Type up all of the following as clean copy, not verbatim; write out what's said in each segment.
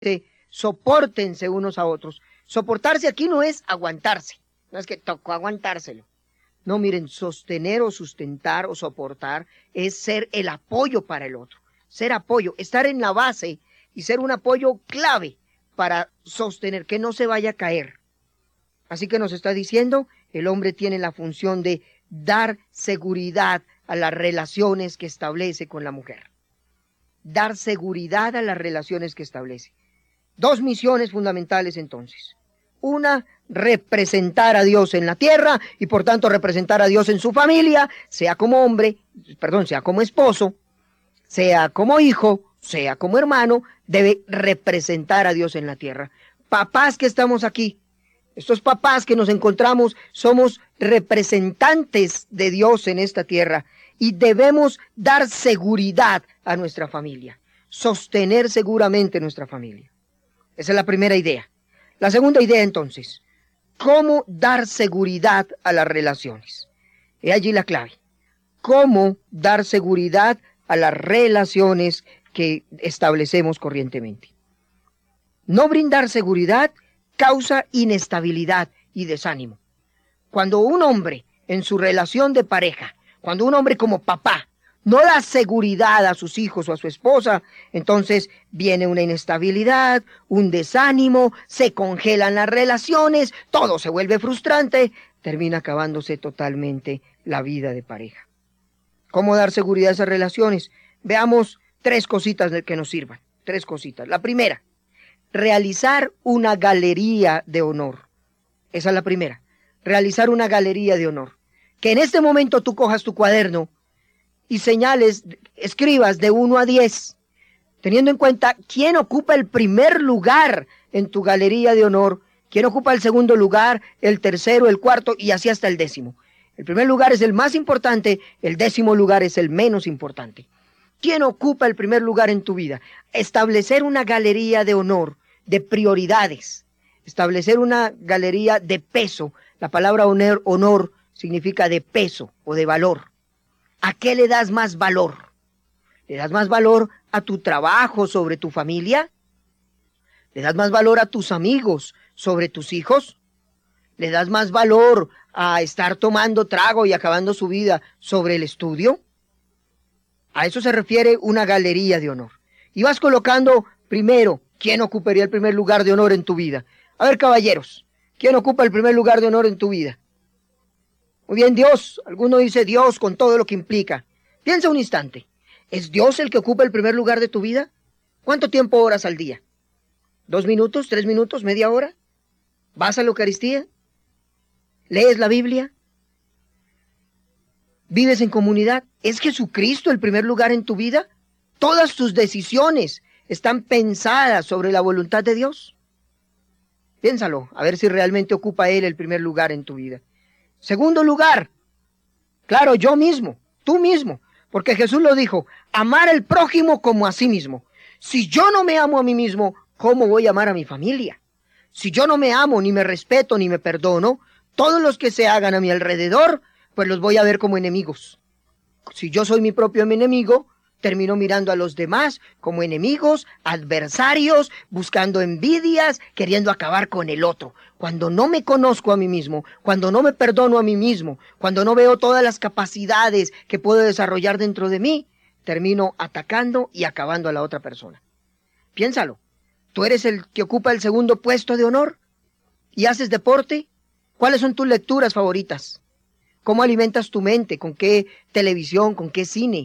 Sopórtense unos a otros. Soportarse aquí no es aguantarse, no es que tocó aguantárselo. No, miren, sostener o sustentar o soportar es ser el apoyo para el otro, ser apoyo, estar en la base y ser un apoyo clave para sostener, que no se vaya a caer. Así que nos está diciendo, el hombre tiene la función de dar seguridad a las relaciones que establece con la mujer. Dar seguridad a las relaciones que establece. Dos misiones fundamentales entonces. Una, representar a Dios en la tierra y por tanto representar a Dios en su familia, sea como hombre, sea como esposo, sea como hijo, sea como hermano, debe representar a Dios en la tierra. Papás que estamos aquí, estos papás que nos encontramos, somos representantes de Dios en esta tierra y debemos dar seguridad a nuestra familia, sostener seguramente nuestra familia. Esa es la primera idea. La segunda idea entonces, ¿cómo dar seguridad a las relaciones? He allí la clave. ¿Cómo dar seguridad a las relaciones que establecemos corrientemente? No brindar seguridad causa inestabilidad y desánimo. Cuando un hombre en su relación de pareja, cuando un hombre como papá no da seguridad a sus hijos o a su esposa, entonces viene una inestabilidad, un desánimo, se congelan las relaciones, todo se vuelve frustrante, termina acabándose totalmente la vida de pareja. ¿Cómo dar seguridad a esas relaciones? Veamos tres cositas que nos sirvan, tres cositas. La primera, realizar una galería de honor. Esa es la primera, realizar una galería de honor. Que en este momento tú cojas tu cuaderno y señales, escribas de 1 a 10, teniendo en cuenta quién ocupa el primer lugar en tu galería de honor, quién ocupa el segundo lugar, el tercero, el cuarto y así hasta el décimo. El primer lugar es el más importante, el décimo lugar es el menos importante. ¿Quién ocupa el primer lugar en tu vida? Establecer una galería de honor, de prioridades, establecer una galería de peso. La palabra honor significa de peso o de valor. ¿A qué le das más valor? ¿Le das más valor a tu trabajo sobre tu familia? ¿Le das más valor a tus amigos sobre tus hijos? ¿Le das más valor a estar tomando trago y acabando su vida sobre el estudio? A eso se refiere una galería de honor. Y vas colocando primero, ¿quién ocuparía el primer lugar de honor en tu vida? A ver, caballeros, ¿quién ocupa el primer lugar de honor en tu vida? Muy bien, Dios. Alguno dice Dios con todo lo que implica. Piensa un instante. ¿Es Dios el que ocupa el primer lugar de tu vida? ¿Cuánto tiempo oras al día? ¿2 minutos? ¿3 minutos? ¿Media hora? ¿Vas a la Eucaristía? ¿Lees la Biblia? ¿Vives en comunidad? ¿Es Jesucristo el primer lugar en tu vida? ¿Todas tus decisiones están pensadas sobre la voluntad de Dios? Piénsalo, a ver si realmente ocupa Él el primer lugar en tu vida. Segundo lugar, claro, yo mismo, tú mismo, porque Jesús lo dijo, amar al prójimo como a sí mismo. Si yo no me amo a mí mismo, ¿cómo voy a amar a mi familia? Si yo no me amo, ni me respeto, ni me perdono, todos los que se hagan a mi alrededor, pues los voy a ver como enemigos. Si yo soy mi propio enemigo, termino mirando a los demás como enemigos, adversarios, buscando envidias, queriendo acabar con el otro. Cuando no me conozco a mí mismo, cuando no me perdono a mí mismo, cuando no veo todas las capacidades que puedo desarrollar dentro de mí, termino atacando y acabando a la otra persona. Piénsalo, ¿tú eres el que ocupa el segundo puesto de honor? ¿Y haces deporte? ¿Cuáles son tus lecturas favoritas? ¿Cómo alimentas tu mente? ¿Con qué televisión? ¿Con qué cine?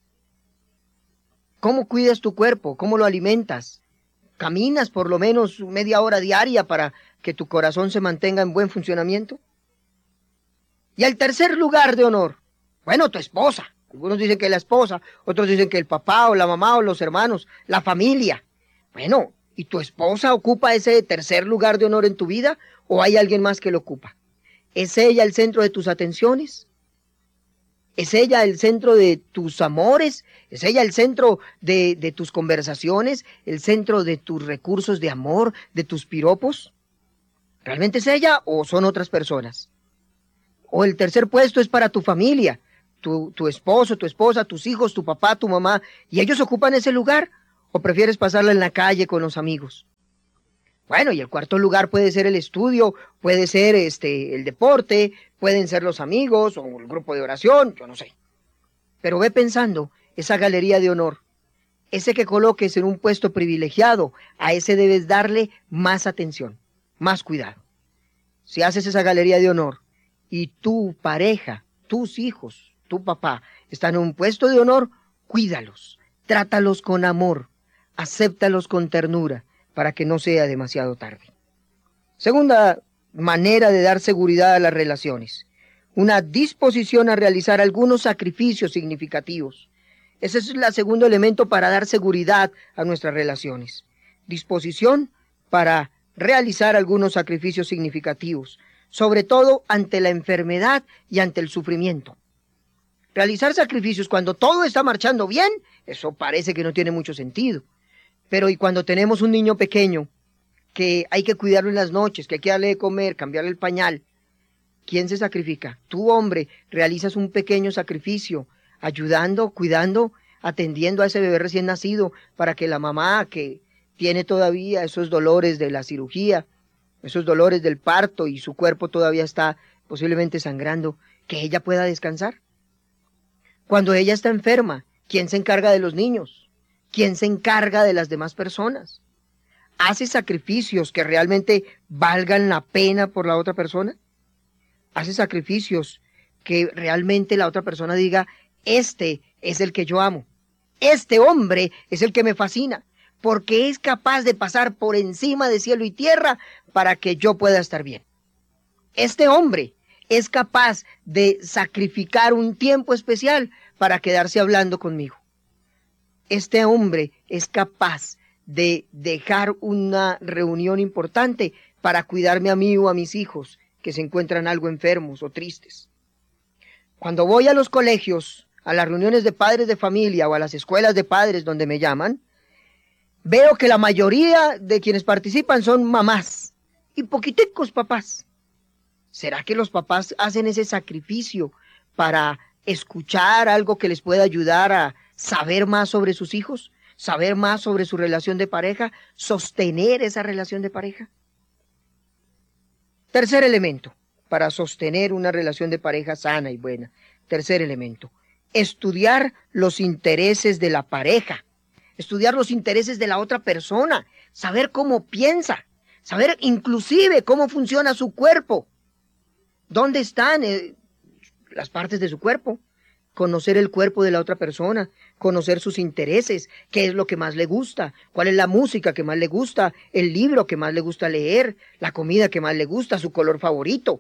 ¿Cómo cuidas tu cuerpo? ¿Cómo lo alimentas? ¿Caminas por lo menos media hora diaria para que tu corazón se mantenga en buen funcionamiento? Y el tercer lugar de honor, bueno, tu esposa. Algunos dicen que la esposa, otros dicen que el papá o la mamá o los hermanos, la familia. Bueno, ¿y tu esposa ocupa ese tercer lugar de honor en tu vida o hay alguien más que lo ocupa? ¿Es ella el centro de tus atenciones? ¿Es ella el centro de tus amores? ¿Es ella el centro de tus conversaciones? ¿El centro de tus recursos de amor, de tus piropos? ¿Realmente es ella o son otras personas? ¿O el tercer puesto es para tu familia? Tu esposo, tu esposa, tus hijos, tu papá, tu mamá, ¿y ellos ocupan ese lugar? ¿O prefieres pasarla en la calle con los amigos? Bueno, y el cuarto lugar puede ser el estudio, puede ser el deporte, pueden ser los amigos o el grupo de oración, yo no sé. Pero ve pensando, esa galería de honor, ese que coloques en un puesto privilegiado, a ese debes darle más atención, más cuidado. Si haces esa galería de honor y tu pareja, tus hijos, tu papá están en un puesto de honor, cuídalos, trátalos con amor, acéptalos con ternura, para que no sea demasiado tarde. Segunda manera de dar seguridad a las relaciones, una disposición a realizar algunos sacrificios significativos. Ese es el segundo elemento para dar seguridad a nuestras relaciones. Disposición para realizar algunos sacrificios significativos, sobre todo ante la enfermedad y ante el sufrimiento. Realizar sacrificios cuando todo está marchando bien, eso parece que no tiene mucho sentido. Pero y cuando tenemos un niño pequeño, que hay que cuidarlo en las noches, que hay que darle de comer, cambiarle el pañal, ¿quién se sacrifica? Tú, hombre, realizas un pequeño sacrificio, ayudando, cuidando, atendiendo a ese bebé recién nacido, para que la mamá que tiene todavía esos dolores de la cirugía, esos dolores del parto y su cuerpo todavía está posiblemente sangrando, que ella pueda descansar. Cuando ella está enferma, ¿quién se encarga de los niños? ¿Quién se encarga de las demás personas? ¿Hace sacrificios que realmente valgan la pena por la otra persona? ¿Hace sacrificios que realmente la otra persona diga, este es el que yo amo, este hombre es el que me fascina, porque es capaz de pasar por encima de cielo y tierra para que yo pueda estar bien? Este hombre es capaz de sacrificar un tiempo especial para quedarse hablando conmigo. Este hombre es capaz de dejar una reunión importante para cuidarme a mí o a mis hijos que se encuentran algo enfermos o tristes. Cuando voy a los colegios, a las reuniones de padres de familia o a las escuelas de padres donde me llaman, veo que la mayoría de quienes participan son mamás y poquiticos papás. ¿Será que los papás hacen ese sacrificio para escuchar algo que les pueda ayudar a saber más sobre sus hijos, saber más sobre su relación de pareja, sostener esa relación de pareja? Tercer elemento para sostener una relación de pareja sana y buena. Tercer elemento, estudiar los intereses de la pareja, estudiar los intereses de la otra persona, saber cómo piensa, saber inclusive cómo funciona su cuerpo, dónde están las partes de su cuerpo. Conocer el cuerpo de la otra persona, conocer sus intereses, qué es lo que más le gusta, cuál es la música que más le gusta, el libro que más le gusta leer, la comida que más le gusta, su color favorito.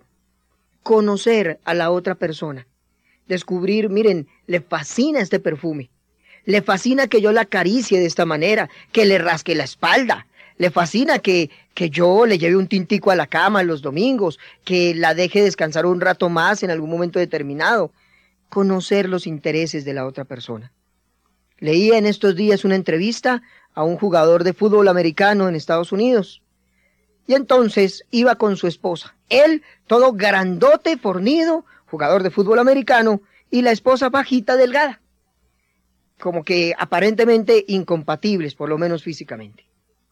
Conocer a la otra persona, descubrir, miren, le fascina este perfume, le fascina que yo la acaricie de esta manera, que le rasque la espalda, le fascina que yo le lleve un tintico a la cama los domingos, que la deje descansar un rato más en algún momento determinado. Conocer los intereses de la otra persona. Leía en estos días una entrevista a un jugador de fútbol americano en Estados Unidos. Y entonces iba con su esposa. Él, todo grandote, fornido, jugador de fútbol americano, y la esposa bajita, delgada. Como que aparentemente incompatibles, por lo menos físicamente.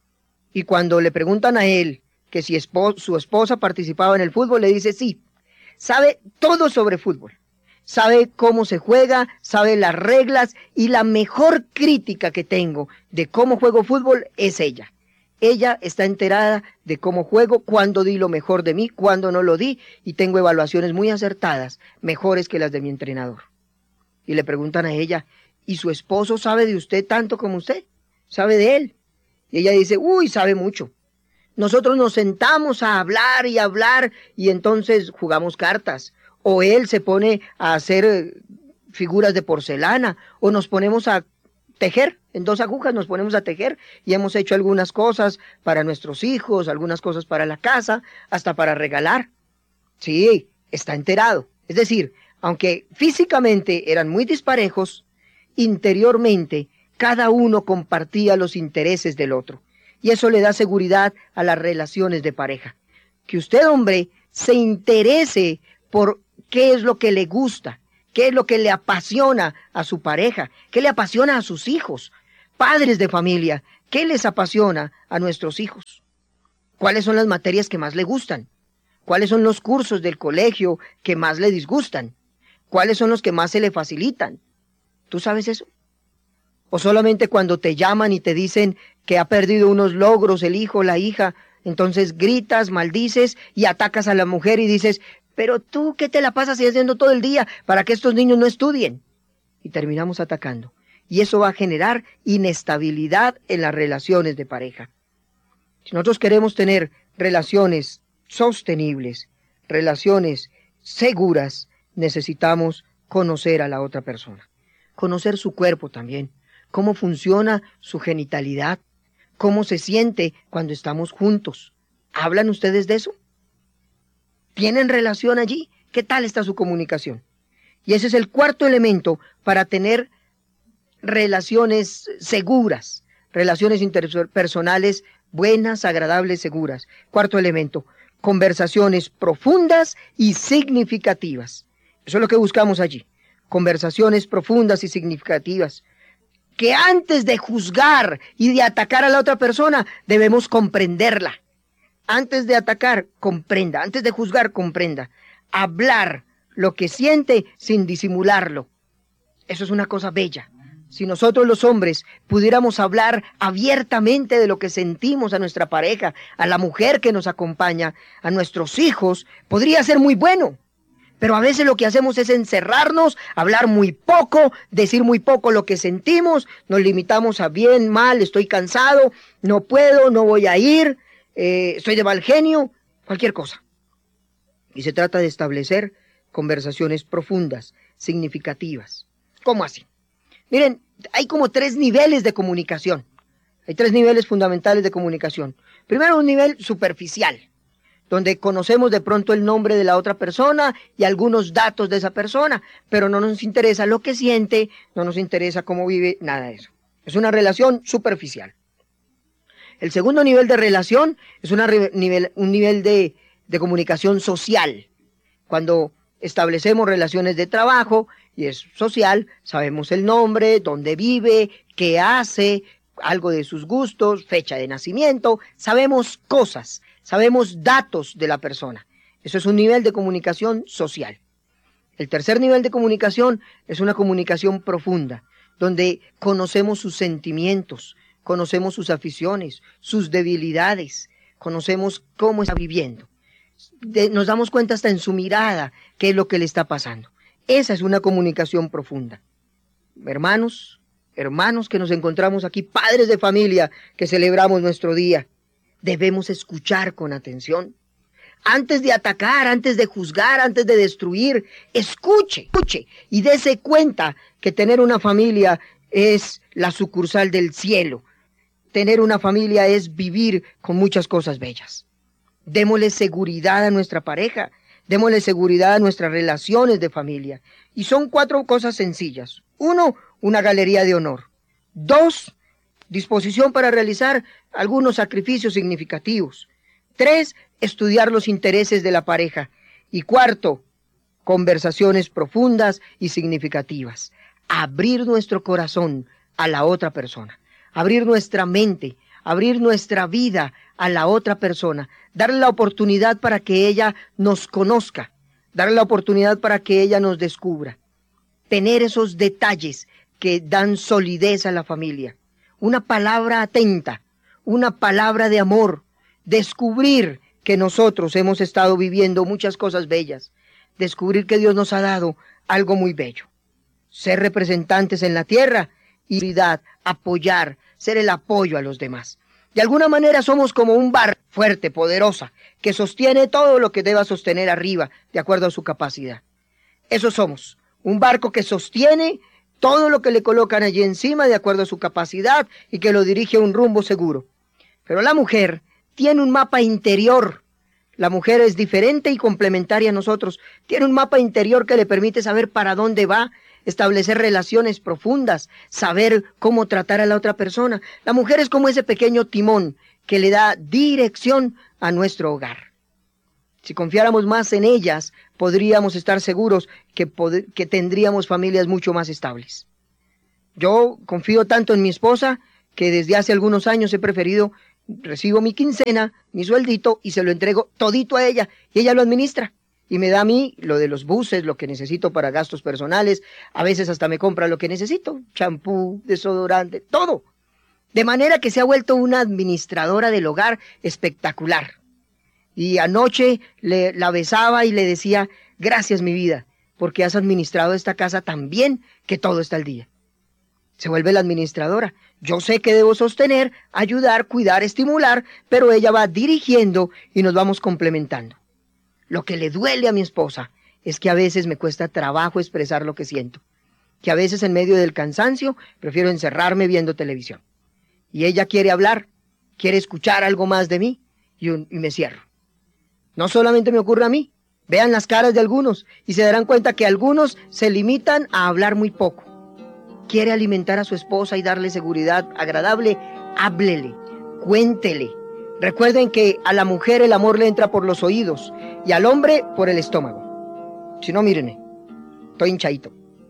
Y cuando le preguntan a él que si su esposa participaba en el fútbol, le dice sí, sabe todo sobre fútbol. Sabe cómo se juega, sabe las reglas, y la mejor crítica que tengo de cómo juego fútbol es ella. Ella está enterada de cómo juego, cuándo di lo mejor de mí, cuándo no lo di, y tengo evaluaciones muy acertadas, mejores que las de mi entrenador. Y le preguntan a ella, ¿y su esposo sabe de usted tanto como usted? ¿Sabe de él? Y ella dice, uy, sabe mucho. Nosotros nos sentamos a hablar, y entonces jugamos cartas. O él se pone a hacer figuras de porcelana, o nos ponemos a tejer, en 2 agujas nos ponemos a tejer, y hemos hecho algunas cosas para nuestros hijos, algunas cosas para la casa, hasta para regalar. Sí, está enterado. Es decir, aunque físicamente eran muy disparejos, interiormente cada uno compartía los intereses del otro, y eso le da seguridad a las relaciones de pareja. Que usted, hombre, se interese por qué es lo que le gusta, qué es lo que le apasiona a su pareja, qué le apasiona a sus hijos, Padres de familia, ¿qué les apasiona a nuestros hijos? ¿Cuáles son las materias que más les gustan? ¿Cuáles son los cursos del colegio que más le disgustan? ¿Cuáles son los que más se le facilitan? ¿Tú sabes eso? ¿O solamente cuando te llaman y te dicen que ha perdido unos logros el hijo o la hija, entonces gritas, maldices y atacas a la mujer y dices, pero tú, ¿qué te la pasas haciendo todo el día para que estos niños no estudien? Y terminamos atacando. Y eso va a generar inestabilidad en las relaciones de pareja. Si nosotros queremos tener relaciones sostenibles, relaciones seguras, necesitamos conocer a la otra persona. Conocer su cuerpo también, cómo funciona su genitalidad, cómo se siente cuando estamos juntos. ¿Hablan ustedes de eso? ¿Tienen relación allí? ¿Qué tal está su comunicación? Y ese es el cuarto elemento para tener relaciones seguras, relaciones interpersonales buenas, agradables, seguras. Cuarto elemento, conversaciones profundas y significativas. Eso es lo que buscamos allí. Conversaciones profundas y significativas. Que antes de juzgar y de atacar a la otra persona, debemos comprenderla. Antes de atacar, comprenda. Antes de juzgar, comprenda. Hablar lo que siente sin disimularlo. Eso es una cosa bella. Si nosotros los hombres pudiéramos hablar abiertamente de lo que sentimos a nuestra pareja, a la mujer que nos acompaña, a nuestros hijos, podría ser muy bueno. Pero a veces lo que hacemos es encerrarnos, hablar muy poco, decir muy poco lo que sentimos, nos limitamos a bien, mal, estoy cansado, no puedo, no voy a ir, estoy de mal genio, cualquier cosa. Y se trata de establecer conversaciones profundas, significativas. ¿Cómo así? Miren, hay como 3 niveles de comunicación. Hay 3 niveles fundamentales de comunicación. Primero, un nivel superficial, donde conocemos de pronto el nombre de la otra persona y algunos datos de esa persona, pero no nos interesa lo que siente, no nos interesa cómo vive, nada de eso. Es una relación superficial. El segundo nivel de relación es un nivel de comunicación social, cuando establecemos relaciones de trabajo y es social, sabemos el nombre, dónde vive, qué hace, algo de sus gustos, fecha de nacimiento, sabemos cosas, sabemos datos de la persona. Eso es un nivel de comunicación social. El tercer nivel de comunicación es una comunicación profunda, donde conocemos sus sentimientos, conocemos sus aficiones, sus debilidades, conocemos cómo está viviendo. Nos damos cuenta hasta en su mirada qué es lo que le está pasando. Esa es una comunicación profunda. Hermanos que nos encontramos aquí, padres de familia que celebramos nuestro día, debemos escuchar con atención. Antes de atacar, antes de juzgar, antes de destruir, escuche y dése cuenta que tener una familia es la sucursal del cielo. Tener una familia es vivir con muchas cosas bellas. Démosle seguridad a nuestra pareja, démosle seguridad a nuestras relaciones de familia. Y son 4 cosas sencillas. 1, una galería de honor. 2, disposición para realizar algunos sacrificios significativos. 3, estudiar los intereses de la pareja. Y 4, conversaciones profundas y significativas. Abrir nuestro corazón a la otra persona. Abrir nuestra mente, abrir nuestra vida a la otra persona, darle la oportunidad para que ella nos conozca, darle la oportunidad para que ella nos descubra, tener esos detalles que dan solidez a la familia, una palabra atenta, una palabra de amor, descubrir que nosotros hemos estado viviendo muchas cosas bellas, descubrir que Dios nos ha dado algo muy bello, ser representantes en la tierra y apoyar, ser el apoyo a los demás. De alguna manera somos como un barco fuerte, poderosa, que sostiene todo lo que deba sostener arriba, de acuerdo a su capacidad. Eso somos, un barco que sostiene todo lo que le colocan allí encima, de acuerdo a su capacidad, y que lo dirige a un rumbo seguro. Pero la mujer tiene un mapa interior. La mujer es diferente y complementaria a nosotros. Tiene un mapa interior que le permite saber para dónde va, establecer relaciones profundas, saber cómo tratar a la otra persona. La mujer es como ese pequeño timón que le da dirección a nuestro hogar. Si confiáramos más en ellas, podríamos estar seguros que tendríamos familias mucho más estables. Yo confío tanto en mi esposa que desde hace algunos años he preferido, recibo mi quincena, mi sueldito y se lo entrego todito a ella y ella lo administra. Y me da a mí lo de los buses, lo que necesito para gastos personales, a veces hasta me compra lo que necesito, champú, desodorante, todo. De manera que se ha vuelto una administradora del hogar espectacular. Y anoche la besaba y le decía, gracias mi vida, porque has administrado esta casa tan bien que todo está al día. Se vuelve la administradora. Yo sé que debo sostener, ayudar, cuidar, estimular, pero ella va dirigiendo y nos vamos complementando. Lo que le duele a mi esposa es que a veces me cuesta trabajo expresar lo que siento, que a veces en medio del cansancio prefiero encerrarme viendo televisión. Y ella quiere hablar, quiere escuchar algo más de mí y me cierro. No solamente me ocurre a mí, vean las caras de algunos y se darán cuenta que algunos se limitan a hablar muy poco. Quiere alimentar a su esposa y darle seguridad agradable, háblele, cuéntele. Recuerden que a la mujer el amor le entra por los oídos y al hombre por el estómago. Si no, mírenme, estoy hinchadito.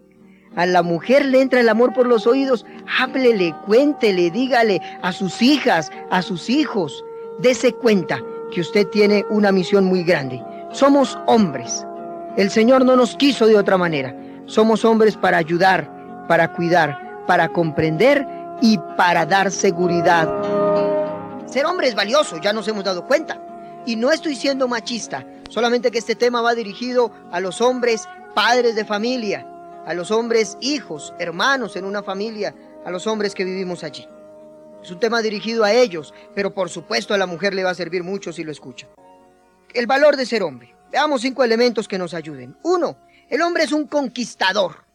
A la mujer le entra el amor por los oídos, háblele, cuéntele, dígale a sus hijas, a sus hijos. Dese cuenta que usted tiene una misión muy grande. Somos hombres. El Señor no nos quiso de otra manera. Somos hombres para ayudar, para cuidar, para comprender y para dar seguridad. Ser hombre es valioso, ya nos hemos dado cuenta. Y no estoy siendo machista, solamente que este tema va dirigido a los hombres padres de familia, a los hombres hijos, hermanos en una familia, a los hombres que vivimos allí. Es un tema dirigido a ellos, pero por supuesto a la mujer le va a servir mucho si lo escucha. El valor de ser hombre. Veamos 5 elementos que nos ayuden. 1. El hombre es un conquistador.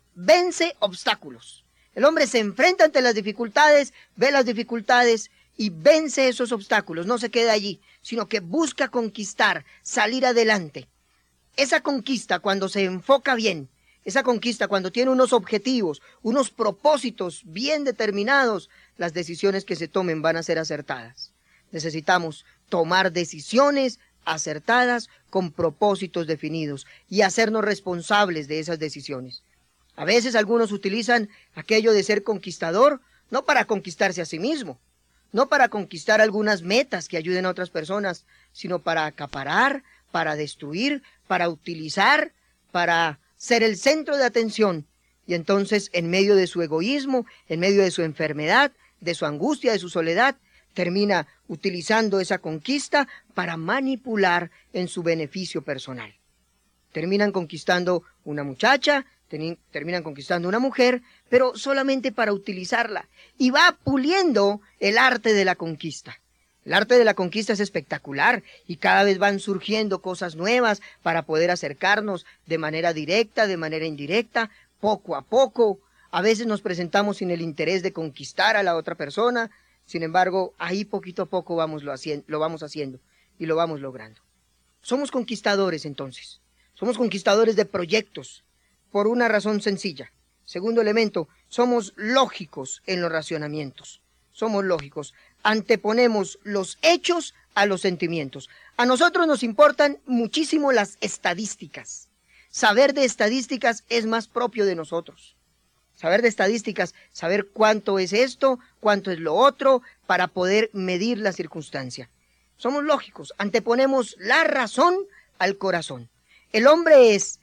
Vence obstáculos. El hombre se enfrenta ante las dificultades, ve las dificultades y vence esos obstáculos. No se queda allí, sino que busca conquistar, salir adelante. Esa conquista, cuando se enfoca bien, esa conquista cuando tiene unos objetivos, unos propósitos bien determinados, las decisiones que se tomen van a ser acertadas. Necesitamos tomar decisiones acertadas con propósitos definidos y hacernos responsables de esas decisiones. A veces algunos utilizan aquello de ser conquistador no para conquistarse a sí mismo, no para conquistar algunas metas que ayuden a otras personas, sino para acaparar, para destruir, para utilizar, para ser el centro de atención. Y entonces, en medio de su egoísmo, en medio de su enfermedad, de su angustia, de su soledad, termina utilizando esa conquista para manipular en su beneficio personal. Terminan conquistando una muchacha, terminan conquistando una mujer, pero solamente para utilizarla. Y va puliendo el arte de la conquista. El arte de la conquista es espectacular y cada vez van surgiendo cosas nuevas para poder acercarnos de manera directa, de manera indirecta, poco a poco. A veces nos presentamos sin el interés de conquistar a la otra persona, sin embargo, ahí poquito a poco lo vamos haciendo y lo vamos logrando. Somos conquistadores entonces, somos conquistadores de proyectos por una razón sencilla. Segundo elemento, somos lógicos en los racionamientos. Somos lógicos, anteponemos los hechos a los sentimientos. A nosotros nos importan muchísimo las estadísticas. Saber de estadísticas es más propio de nosotros. Saber de estadísticas, saber cuánto es esto, cuánto es lo otro, para poder medir la circunstancia. Somos lógicos, anteponemos la razón al corazón. El hombre es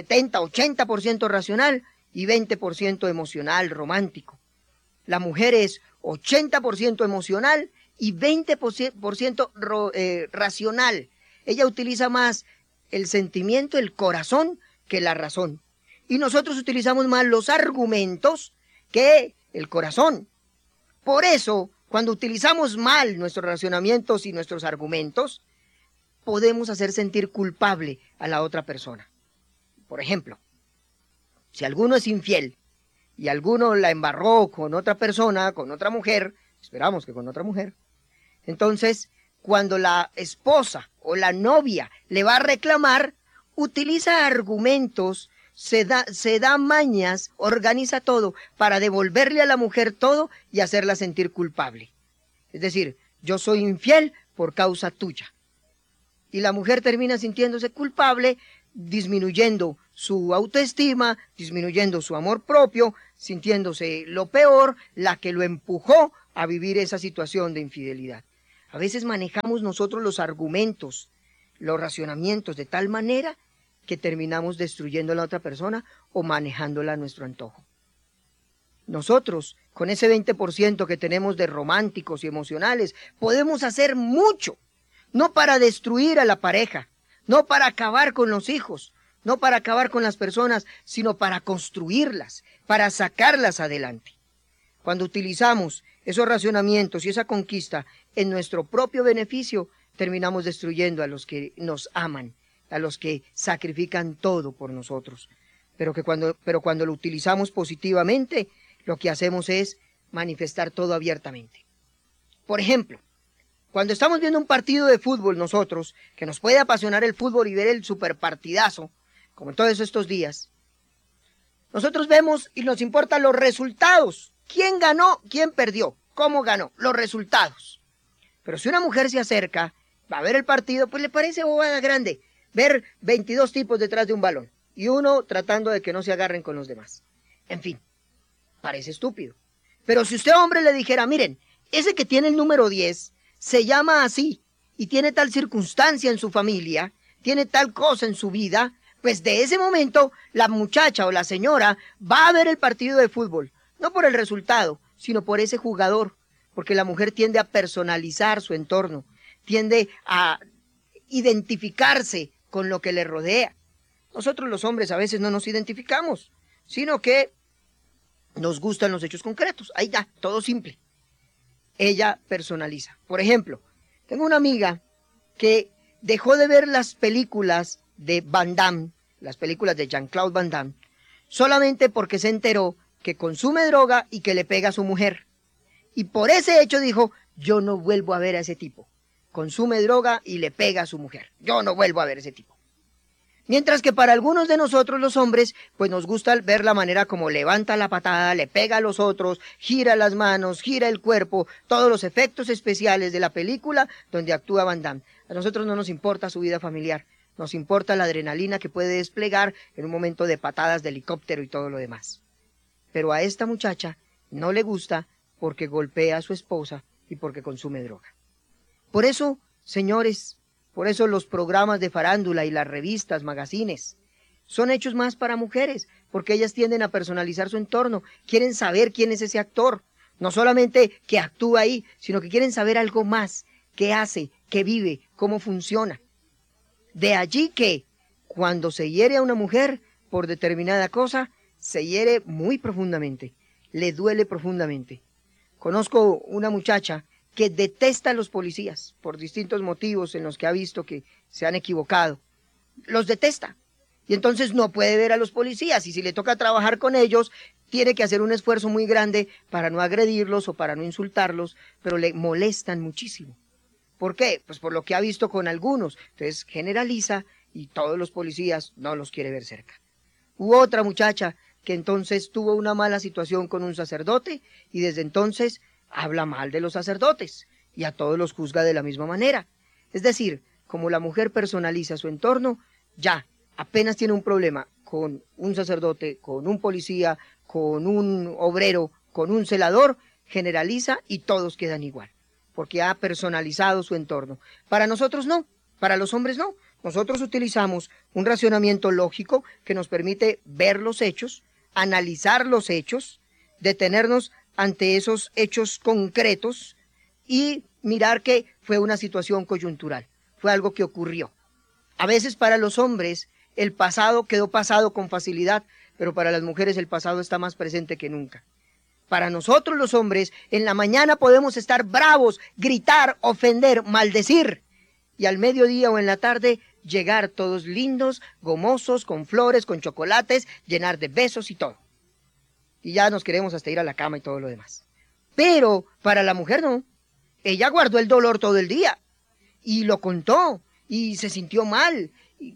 70-80% racional y 20% emocional, romántico. La mujer es 80% emocional y 20% racional. Ella utiliza más el sentimiento, el corazón, que la razón. Y nosotros utilizamos más los argumentos que el corazón. Por eso, cuando utilizamos mal nuestros racionamientos y nuestros argumentos, podemos hacer sentir culpable a la otra persona. Por ejemplo, si alguno es infiel y alguno la embarró con otra persona, con otra mujer, esperamos que con otra mujer, entonces cuando la esposa o la novia le va a reclamar, utiliza argumentos, se da mañas, organiza todo para devolverle a la mujer todo y hacerla sentir culpable. Es decir, yo soy infiel por causa tuya. Y la mujer termina sintiéndose culpable disminuyendo su autoestima, disminuyendo su amor propio, sintiéndose lo peor, la que lo empujó a vivir esa situación de infidelidad. A veces manejamos nosotros los argumentos, los racionamientos de tal manera que terminamos destruyendo a la otra persona o manejándola a nuestro antojo. Nosotros, con ese 20% que tenemos de románticos y emocionales, podemos hacer mucho, no para destruir a la pareja, no para acabar con los hijos, no para acabar con las personas, sino para construirlas, para sacarlas adelante. Cuando utilizamos esos racionamientos y esa conquista en nuestro propio beneficio, terminamos destruyendo a los que nos aman, a los que sacrifican todo por nosotros. Pero cuando lo utilizamos positivamente, lo que hacemos es manifestar todo abiertamente. Por ejemplo, cuando estamos viendo un partido de fútbol nosotros, que nos puede apasionar el fútbol y ver el superpartidazo, como todos estos días, nosotros vemos y nos importan los resultados. ¿Quién ganó? ¿Quién perdió? ¿Cómo ganó? Los resultados. Pero si una mujer se acerca, va a ver el partido, pues le parece bobada grande ver 22 tipos detrás de un balón y uno tratando de que no se agarren con los demás. En fin, parece estúpido. Pero si usted, hombre, le dijera, miren, ese que tiene el número 10 se llama así y tiene tal circunstancia en su familia, tiene tal cosa en su vida, pues de ese momento la muchacha o la señora va a ver el partido de fútbol, no por el resultado, sino por ese jugador, porque la mujer tiende a personalizar su entorno, tiende a identificarse con lo que le rodea. Nosotros los hombres a veces no nos identificamos, sino que nos gustan los hechos concretos. Ahí ya, todo simple. Ella personaliza. Por ejemplo, tengo una amiga que dejó de ver las películas de Van Damme, las películas de Jean-Claude Van Damme, solamente porque se enteró que consume droga y que le pega a su mujer. Y por ese hecho dijo, yo no vuelvo a ver a ese tipo. Consume droga y le pega a su mujer. Yo no vuelvo a ver a ese tipo. Mientras que para algunos de nosotros los hombres, pues nos gusta ver la manera como levanta la patada, le pega a los otros, gira las manos, gira el cuerpo, todos los efectos especiales de la película donde actúa Van Damme. A nosotros no nos importa su vida familiar, nos importa la adrenalina que puede desplegar en un momento de patadas de helicóptero y todo lo demás. Pero a esta muchacha no le gusta porque golpea a su esposa y porque consume droga. Por eso, señores, por eso los programas de farándula y las revistas, magazines, son hechos más para mujeres, porque ellas tienden a personalizar su entorno, quieren saber quién es ese actor, no solamente que actúa ahí, sino que quieren saber algo más, qué hace, qué vive, cómo funciona. De allí que, cuando se hiere a una mujer por determinada cosa, se hiere muy profundamente, le duele profundamente. Conozco una muchacha que detesta a los policías por distintos motivos en los que ha visto que se han equivocado. Los detesta. Y entonces no puede ver a los policías y si le toca trabajar con ellos, tiene que hacer un esfuerzo muy grande para no agredirlos o para no insultarlos, pero le molestan muchísimo. ¿Por qué? Pues por lo que ha visto con algunos. Entonces generaliza y todos los policías no los quiere ver cerca. Hubo otra muchacha que entonces tuvo una mala situación con un sacerdote y desde entonces habla mal de los sacerdotes y a todos los juzga de la misma manera. Es decir, como la mujer personaliza su entorno, ya apenas tiene un problema con un sacerdote, con un policía, con un obrero, con un celador, generaliza y todos quedan igual, porque ha personalizado su entorno. Para nosotros no, para los hombres no. Nosotros utilizamos un racionamiento lógico que nos permite ver los hechos, analizar los hechos, detenernos ante esos hechos concretos y mirar que fue una situación coyuntural, fue algo que ocurrió. A veces para los hombres el pasado quedó pasado con facilidad, pero para las mujeres el pasado está más presente que nunca. Para nosotros los hombres, en la mañana podemos estar bravos, gritar, ofender, maldecir, y al mediodía o en la tarde llegar todos lindos, gomosos, con flores, con chocolates, llenar de besos y todo. Y ya nos queremos hasta ir a la cama y todo lo demás. Pero para la mujer no. Ella guardó el dolor todo el día y lo contó y se sintió mal. Y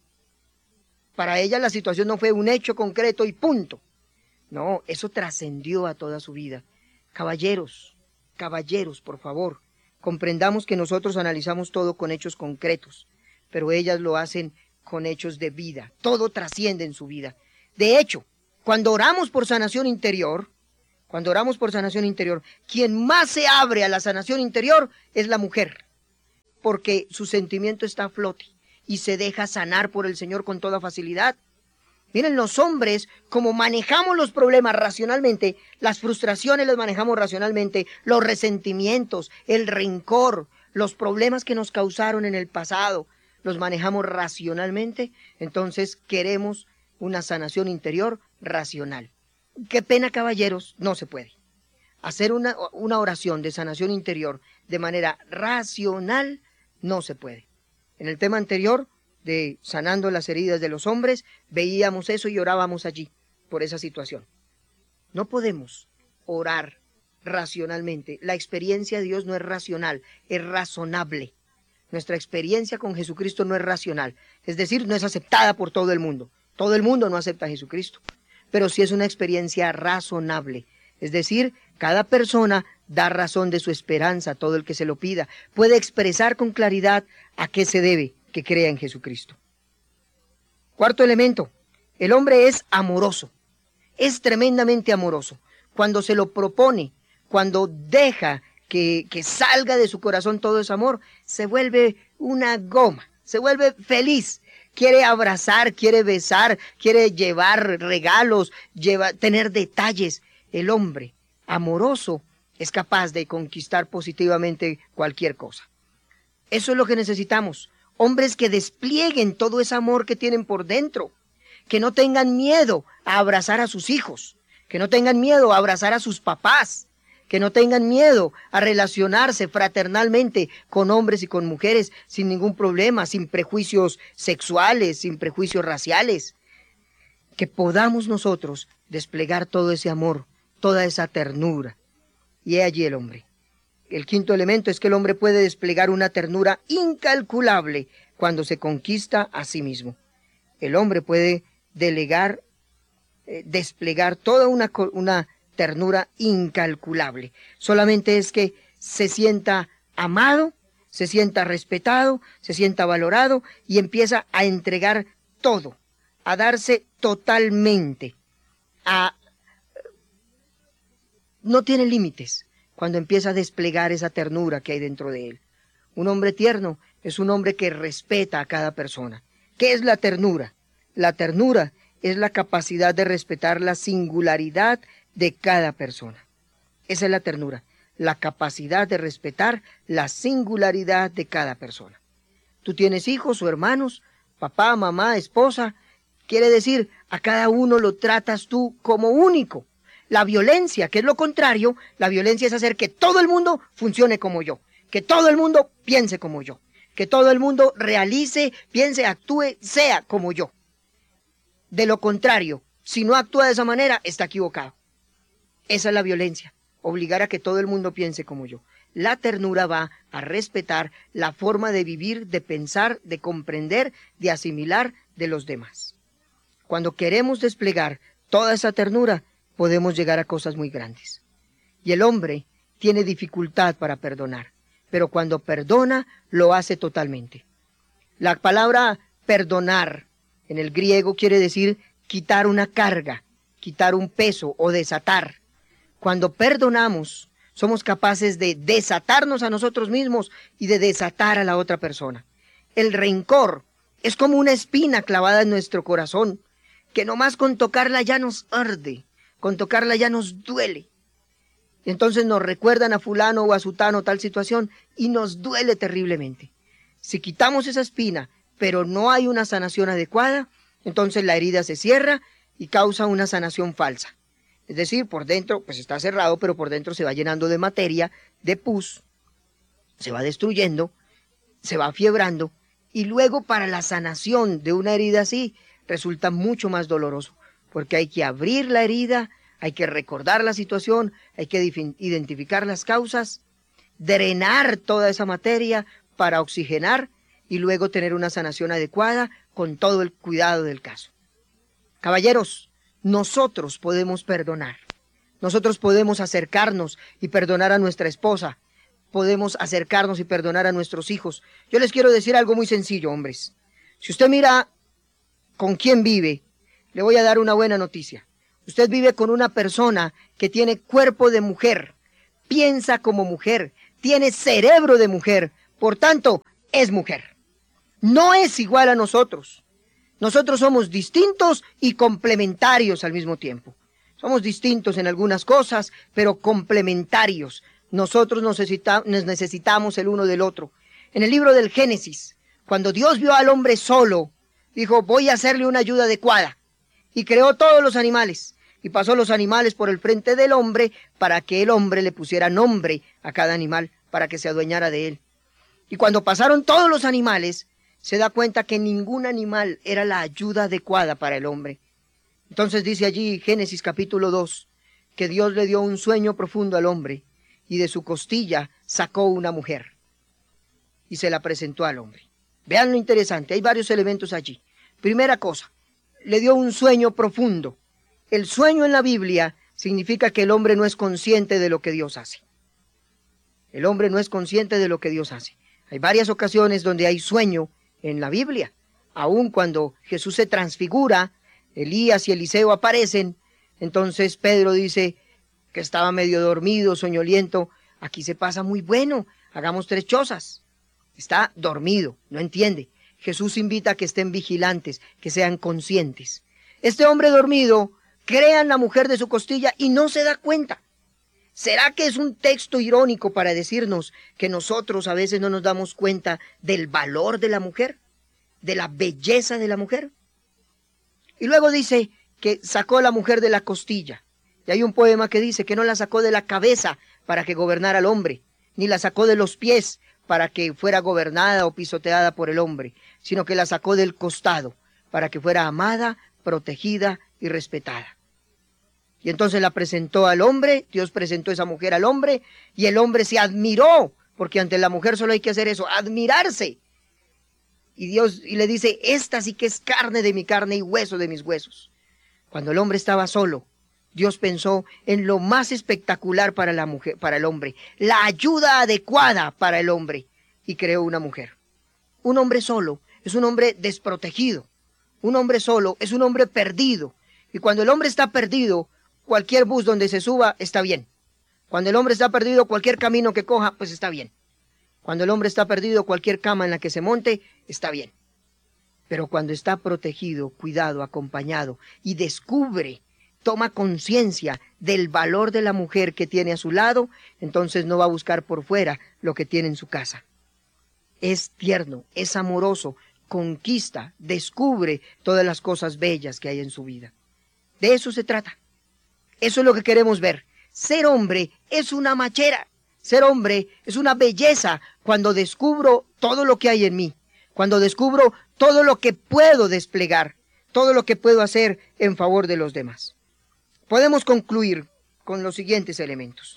para ella la situación no fue un hecho concreto y punto. No, eso trascendió a toda su vida. Caballeros, caballeros, por favor, comprendamos que nosotros analizamos todo con hechos concretos, pero ellas lo hacen con hechos de vida. Todo trasciende en su vida. De hecho, cuando oramos por sanación interior, quien más se abre a la sanación interior es la mujer, porque su sentimiento está a flote y se deja sanar por el Señor con toda facilidad. Miren, los hombres, como manejamos los problemas racionalmente, las frustraciones las manejamos racionalmente, los resentimientos, el rencor, los problemas que nos causaron en el pasado, los manejamos racionalmente, entonces queremos una sanación interior racional. Qué pena, caballeros, no se puede. Hacer una oración de sanación interior de manera racional no se puede. En el tema anterior de sanando las heridas de los hombres, veíamos eso y orábamos allí por esa situación. No podemos orar racionalmente. La experiencia de Dios no es racional, es razonable. Nuestra experiencia con Jesucristo no es racional, es decir, no es aceptada por todo el mundo. Todo el mundo no acepta a Jesucristo, pero sí es una experiencia razonable. Es decir, cada persona da razón de su esperanza a todo el que se lo pida. Puede expresar con claridad a qué se debe que crea en Jesucristo. Cuarto elemento, el hombre es amoroso, es tremendamente amoroso. Cuando se lo propone, cuando deja que salga de su corazón todo ese amor, se vuelve una goma, se vuelve feliz. Quiere abrazar, quiere besar, quiere llevar regalos, tener detalles. El hombre amoroso es capaz de conquistar positivamente cualquier cosa. Eso es lo que necesitamos. Hombres que desplieguen todo ese amor que tienen por dentro, que no tengan miedo a abrazar a sus hijos, que no tengan miedo a abrazar a sus papás, que no tengan miedo a relacionarse fraternalmente con hombres y con mujeres sin ningún problema, sin prejuicios sexuales, sin prejuicios raciales. Que podamos nosotros desplegar todo ese amor, toda esa ternura. Y he allí el hombre. El quinto elemento es que el hombre puede desplegar una ternura incalculable cuando se conquista a sí mismo. El hombre puede desplegar toda una ternura incalculable. Solamente es que se sienta amado, se sienta respetado, se sienta valorado y empieza a entregar todo, a darse totalmente, no tiene límites cuando empieza a desplegar esa ternura que hay dentro de él. Un hombre tierno es un hombre que respeta a cada persona. ¿Qué es la ternura? La ternura es la capacidad de respetar la singularidad de cada persona. Esa es la ternura, la capacidad de respetar la singularidad de cada persona. Tú tienes hijos o hermanos, papá, mamá, esposa, quiere decir, a cada uno lo tratas tú como único. La violencia, que es lo contrario, la violencia es hacer que todo el mundo funcione como yo, que todo el mundo piense como yo, que todo el mundo realice, piense, actúe, sea como yo. De lo contrario, si no actúa de esa manera, está equivocado. Esa es la violencia, obligar a que todo el mundo piense como yo. La ternura va a respetar la forma de vivir, de pensar, de comprender, de asimilar de los demás. Cuando queremos desplegar toda esa ternura, podemos llegar a cosas muy grandes. Y el hombre tiene dificultad para perdonar, pero cuando perdona, lo hace totalmente. La palabra perdonar en el griego quiere decir quitar una carga, quitar un peso o desatar. Cuando perdonamos, somos capaces de desatarnos a nosotros mismos y de desatar a la otra persona. El rencor es como una espina clavada en nuestro corazón, que nomás con tocarla ya nos arde, con tocarla ya nos duele. Entonces nos recuerdan a fulano o a sutano tal situación y nos duele terriblemente. Si quitamos esa espina, pero no hay una sanación adecuada, entonces la herida se cierra y causa una sanación falsa. Es decir, por dentro pues está cerrado, pero por dentro se va llenando de materia, de pus, se va destruyendo, se va afiebrando, y luego para la sanación de una herida así resulta mucho más doloroso, porque hay que abrir la herida, hay que recordar la situación, hay que identificar las causas, drenar toda esa materia para oxigenar y luego tener una sanación adecuada con todo el cuidado del caso. Caballeros, nosotros podemos perdonar, nosotros podemos acercarnos y perdonar a nuestra esposa, podemos acercarnos y perdonar a nuestros hijos. Yo les quiero decir algo muy sencillo, hombres. Si usted mira con quién vive, le voy a dar una buena noticia. Usted vive con una persona que tiene cuerpo de mujer, piensa como mujer, tiene cerebro de mujer, por tanto, es mujer. No es igual a nosotros. Nosotros somos distintos y complementarios al mismo tiempo. Somos distintos en algunas cosas, pero complementarios. Nosotros nos necesitamos el uno del otro. En el libro del Génesis, cuando Dios vio al hombre solo, dijo, voy a hacerle una ayuda adecuada. Y creó todos los animales. Y pasó los animales por el frente del hombre para que el hombre le pusiera nombre a cada animal, para que se adueñara de él. Y cuando pasaron todos los animales, se da cuenta que ningún animal era la ayuda adecuada para el hombre. Entonces dice allí Génesis capítulo 2, que Dios le dio un sueño profundo al hombre, y de su costilla sacó una mujer, y se la presentó al hombre. Vean lo interesante, hay varios elementos allí. Primera cosa, le dio un sueño profundo. El sueño en la Biblia significa que el hombre no es consciente de lo que Dios hace. El hombre no es consciente de lo que Dios hace. Hay varias ocasiones donde hay sueño en la Biblia. Aun cuando Jesús se transfigura, Elías y Eliseo aparecen, entonces Pedro dice que estaba medio dormido, soñoliento. Aquí se pasa muy bueno, hagamos 3 chozas. Está dormido, no entiende. Jesús invita a que estén vigilantes, que sean conscientes. Este hombre dormido crea en la mujer de su costilla y no se da cuenta. ¿Será que es un texto irónico para decirnos que nosotros a veces no nos damos cuenta del valor de la mujer, de la belleza de la mujer? Y luego dice que sacó a la mujer de la costilla. Y hay un poema que dice que no la sacó de la cabeza para que gobernara al hombre, ni la sacó de los pies para que fuera gobernada o pisoteada por el hombre, sino que la sacó del costado para que fuera amada, protegida y respetada. Y entonces la presentó al hombre, Dios presentó esa mujer al hombre, y el hombre se admiró, porque ante la mujer solo hay que hacer eso, admirarse. Y Dios le dice, esta sí que es carne de mi carne y hueso de mis huesos. Cuando el hombre estaba solo, Dios pensó en lo más espectacular para la mujer, para el hombre, la ayuda adecuada para el hombre, y creó una mujer. Un hombre solo es un hombre desprotegido. Un hombre solo es un hombre perdido. Y cuando el hombre está perdido, cualquier bus donde se suba está bien. Cuando el hombre está perdido, cualquier camino que coja, pues está bien. Cuando el hombre está perdido, cualquier cama en la que se monte, está bien. Pero cuando está protegido, cuidado, acompañado, y descubre, toma conciencia del valor de la mujer que tiene a su lado, entonces no va a buscar por fuera lo que tiene en su casa. Es tierno, es amoroso, conquista, descubre todas las cosas bellas que hay en su vida. De eso se trata. Eso es lo que queremos ver. Ser hombre es una machera. Ser hombre es una belleza cuando descubro todo lo que hay en mí, cuando descubro todo lo que puedo desplegar, todo lo que puedo hacer en favor de los demás. Podemos concluir con los siguientes elementos.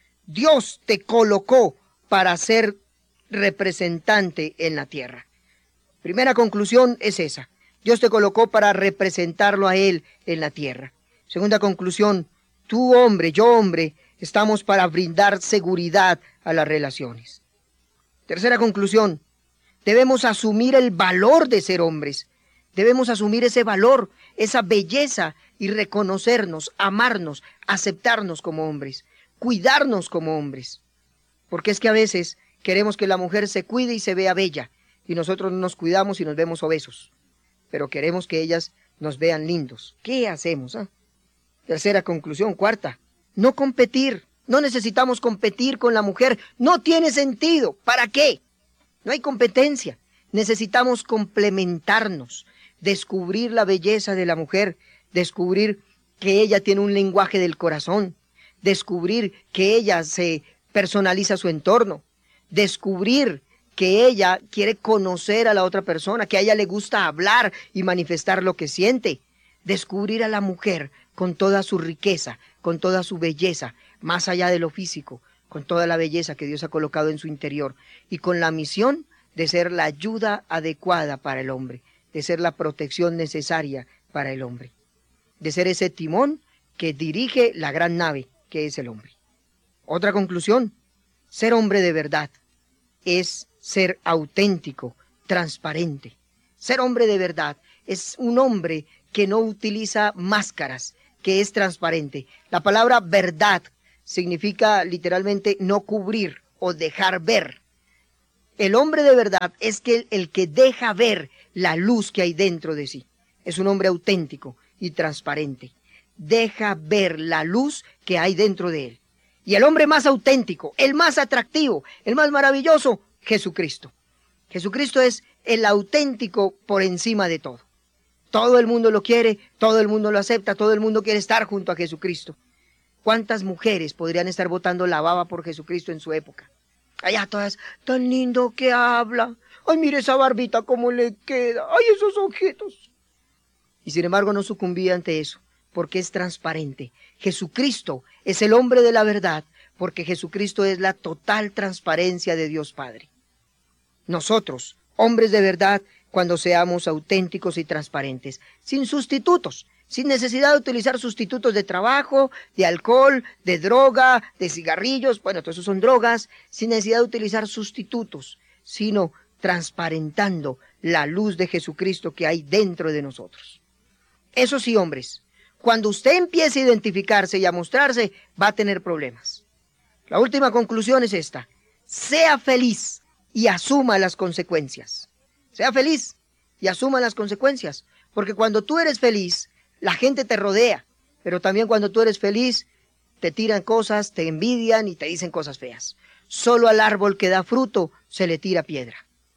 Dios te colocó para ser representante en la tierra. Primera conclusión es esa. Dios te colocó para representarlo a Él en la tierra. Segunda conclusión, tú hombre, yo hombre, estamos para brindar seguridad a las relaciones. Tercera conclusión, debemos asumir el valor de ser hombres. Debemos asumir ese valor, esa belleza y reconocernos, amarnos, aceptarnos como hombres, cuidarnos como hombres. Porque es que a veces queremos que la mujer se cuide y se vea bella, y nosotros no nos cuidamos y nos vemos obesos. Pero queremos que ellas nos vean lindos. ¿Qué hacemos? Tercera conclusión. Cuarta, no competir. No necesitamos competir con la mujer. No tiene sentido. ¿Para qué? No hay competencia. Necesitamos complementarnos, descubrir la belleza de la mujer, descubrir que ella tiene un lenguaje del corazón, descubrir que ella se personaliza su entorno, descubrir que ella quiere conocer a la otra persona, que a ella le gusta hablar y manifestar lo que siente. Descubrir a la mujer con toda su riqueza, con toda su belleza, más allá de lo físico, con toda la belleza que Dios ha colocado en su interior, y con la misión de ser la ayuda adecuada para el hombre, de ser la protección necesaria para el hombre, de ser ese timón que dirige la gran nave que es el hombre. Otra conclusión, ser hombre de verdad es ser auténtico, transparente. Ser hombre de verdad es un hombre que no utiliza máscaras, que es transparente. La palabra verdad significa literalmente no cubrir o dejar ver. El hombre de verdad es el que deja ver la luz que hay dentro de sí. Es un hombre auténtico y transparente. Deja ver la luz que hay dentro de él. Y el hombre más auténtico, el más atractivo, el más maravilloso, Jesucristo. Jesucristo es el auténtico por encima de todo. Todo el mundo lo quiere, todo el mundo lo acepta, todo el mundo quiere estar junto a Jesucristo. ¿Cuántas mujeres podrían estar botando la baba por Jesucristo en su época? Allá todas, tan lindo que habla. Ay, mire esa barbita cómo le queda. Ay, esos ojitos. Y sin embargo no sucumbía ante eso, porque es transparente. Jesucristo es el hombre de la verdad, porque Jesucristo es la total transparencia de Dios Padre. Nosotros, hombres de verdad, cuando seamos auténticos y transparentes, sin sustitutos, sin necesidad de utilizar sustitutos de trabajo, de alcohol, de droga, de cigarrillos, bueno, todo eso son drogas, sin necesidad de utilizar sustitutos, sino transparentando la luz de Jesucristo que hay dentro de nosotros. Eso sí, hombres, cuando usted empiece a identificarse y a mostrarse, va a tener problemas. La última conclusión es esta: sea feliz y asuma las consecuencias. Sea feliz y asuma las consecuencias, porque cuando tú eres feliz, la gente te rodea, pero también cuando tú eres feliz, te tiran cosas, te envidian y te dicen cosas feas. Solo al árbol que da fruto se le tira piedra.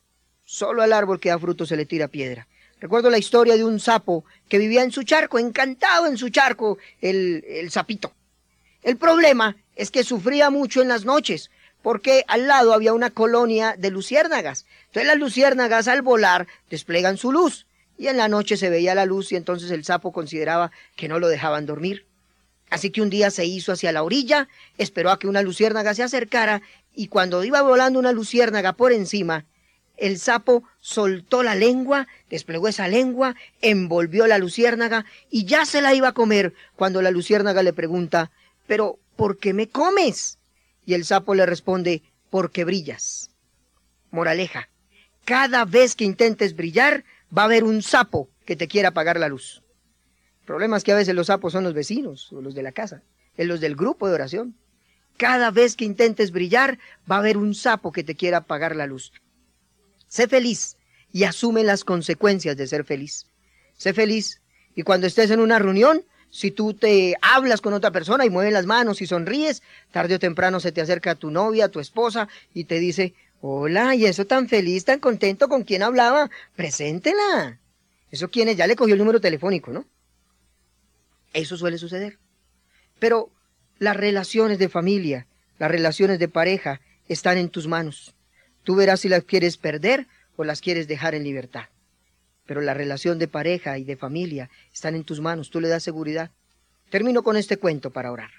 Solo al árbol que da fruto se le tira piedra. Recuerdo la historia de un sapo que vivía en su charco, encantado en su charco, el sapito. El problema es que sufría mucho en las noches, porque al lado había una colonia de luciérnagas. Entonces las luciérnagas al volar desplegan su luz, y en la noche se veía la luz y entonces el sapo consideraba que no lo dejaban dormir. Así que un día se hizo hacia la orilla, esperó a que una luciérnaga se acercara, y cuando iba volando una luciérnaga por encima, el sapo soltó la lengua, desplegó esa lengua, envolvió la luciérnaga y ya se la iba a comer cuando la luciérnaga le pregunta: ¿pero por qué me comes? Y el sapo le responde: porque brillas. Moraleja: cada vez que intentes brillar, va a haber un sapo que te quiera apagar la luz. El problema es que a veces los sapos son los vecinos o los de la casa, los del grupo de oración. Cada vez que intentes brillar, va a haber un sapo que te quiera apagar la luz. Sé feliz y asume las consecuencias de ser feliz. Sé feliz y cuando estés en una reunión, si tú te hablas con otra persona y mueves las manos y sonríes, tarde o temprano se te acerca tu novia, tu esposa y te dice: hola, y eso tan feliz, tan contento, ¿con quién hablaba? Preséntela. Eso quién es, ya le cogió el número telefónico, ¿no? Eso suele suceder. Pero las relaciones de familia, las relaciones de pareja están en tus manos. Tú verás si las quieres perder o las quieres dejar en libertad. Pero la relación de pareja y de familia están en tus manos, tú le das seguridad. Termino con este cuento para orar.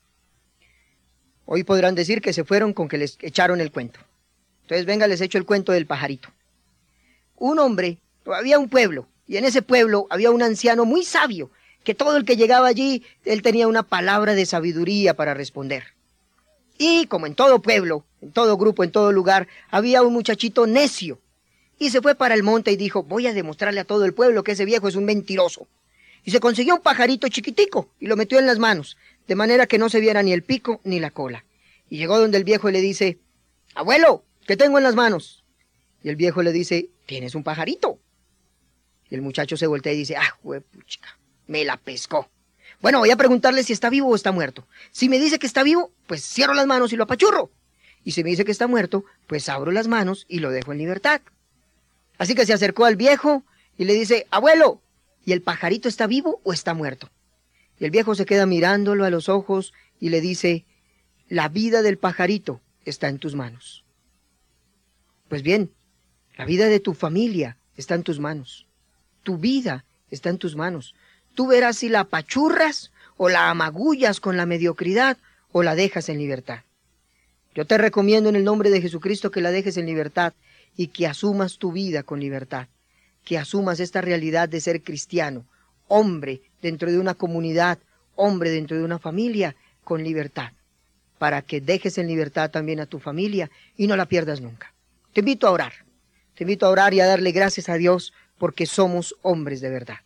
Hoy podrán decir que se fueron con que les echaron el cuento. Entonces venga, les echo el cuento del pajarito. Un hombre, había un pueblo, y en ese pueblo había un anciano muy sabio, que todo el que llegaba allí, él tenía una palabra de sabiduría para responder. Y como en todo pueblo, en todo grupo, en todo lugar, había un muchachito necio. Y se fue para el monte y dijo: voy a demostrarle a todo el pueblo que ese viejo es un mentiroso. Y se consiguió un pajarito chiquitico y lo metió en las manos, de manera que no se viera ni el pico ni la cola. Y llegó donde el viejo y le dice: abuelo, ¿qué tengo en las manos? Y el viejo le dice: tienes un pajarito. Y el muchacho se voltea y dice: ah, huepuchica, me la pescó. Bueno, voy a preguntarle si está vivo o está muerto. Si me dice que está vivo, pues cierro las manos y lo apachurro. Y si me dice que está muerto, pues abro las manos y lo dejo en libertad. Así que se acercó al viejo y le dice: abuelo, ¿y el pajarito está vivo o está muerto? Y el viejo se queda mirándolo a los ojos y le dice: la vida del pajarito está en tus manos. Pues bien, la vida de tu familia está en tus manos. Tu vida está en tus manos. Tú verás si la apachurras o la amagullas con la mediocridad o la dejas en libertad. Yo te recomiendo en el nombre de Jesucristo que la dejes en libertad y que asumas tu vida con libertad, que asumas esta realidad de ser cristiano, hombre dentro de una comunidad, hombre dentro de una familia, con libertad, para que dejes en libertad también a tu familia y no la pierdas nunca. Te invito a orar y a darle gracias a Dios porque somos hombres de verdad.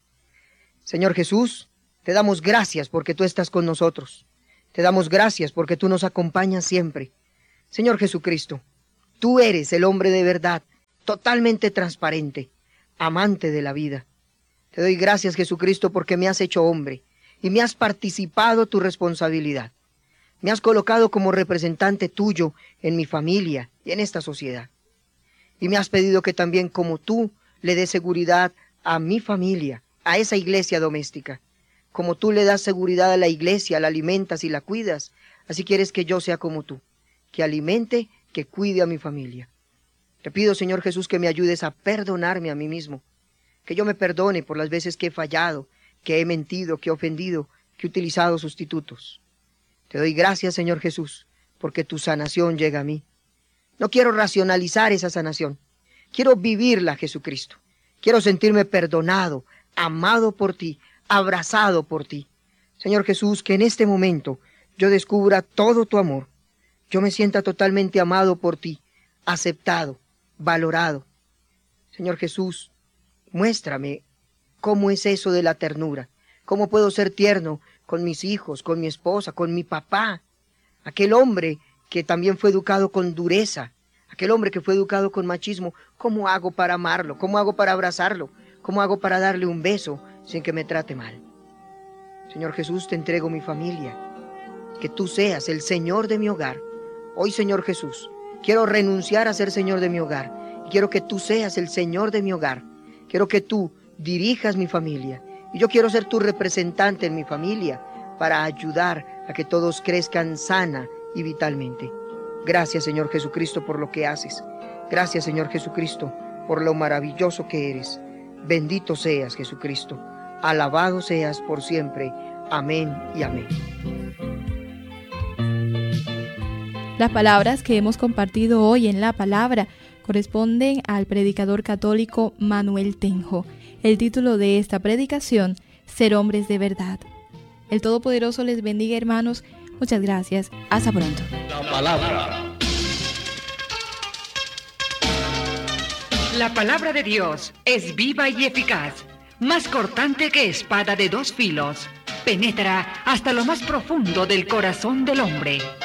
Señor Jesús, te damos gracias porque tú estás con nosotros. Te damos gracias porque tú nos acompañas siempre. Señor Jesucristo, tú eres el hombre de verdad, totalmente transparente, amante de la vida. Te doy gracias, Jesucristo, porque me has hecho hombre y me has participado tu responsabilidad. Me has colocado como representante tuyo en mi familia y en esta sociedad. Y me has pedido que también como tú le des seguridad a mi familia, a esa iglesia doméstica. Como tú le das seguridad a la iglesia, la alimentas y la cuidas, así quieres que yo sea como tú, que alimente, que cuide a mi familia. Te pido, Señor Jesús, que me ayudes a perdonarme a mí mismo, que yo me perdone por las veces que he fallado, que he mentido, que he ofendido, que he utilizado sustitutos. Te doy gracias, Señor Jesús, porque tu sanación llega a mí. No quiero racionalizar esa sanación, quiero vivirla, Jesucristo. Quiero sentirme perdonado, amado por ti, abrazado por ti. Señor Jesús, que en este momento yo descubra todo tu amor. Yo me sienta totalmente amado por ti, aceptado, valorado. Señor Jesús, muéstrame cómo es eso de la ternura, cómo puedo ser tierno con mis hijos, con mi esposa, con mi papá, aquel hombre que también fue educado con dureza, aquel hombre que fue educado con machismo. ¿Cómo hago para amarlo? ¿Cómo hago para abrazarlo? ¿Cómo hago para darle un beso sin que me trate mal? Señor Jesús, te entrego mi familia, que tú seas el Señor de mi hogar. Hoy, Señor Jesús, quiero renunciar a ser Señor de mi hogar y quiero que tú seas el Señor de mi hogar. Quiero que tú dirijas mi familia y yo quiero ser tu representante en mi familia para ayudar a que todos crezcan sana y vitalmente. Gracias, Señor Jesucristo, por lo que haces. Gracias, Señor Jesucristo, por lo maravilloso que eres. Bendito seas, Jesucristo. Alabado seas por siempre. Amén y amén. Las palabras que hemos compartido hoy en La Palabra corresponden al predicador católico Manuel Tenjo. El título de esta predicación, Ser hombres de verdad. El Todopoderoso les bendiga, hermanos. Muchas gracias. Hasta pronto. La Palabra. La palabra de Dios es viva y eficaz, más cortante que espada de dos filos. Penetra hasta lo más profundo del corazón del hombre